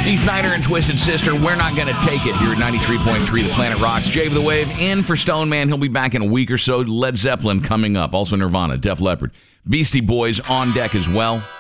Dee Snider and Twisted Sister, we're not going to take it here at 93.3 The Planet Rocks. Jay of the Wave in for Stone Man. He'll be back in a week or so. Led Zeppelin coming up. Also Nirvana, Def Leppard. Beastie Boys on deck as well.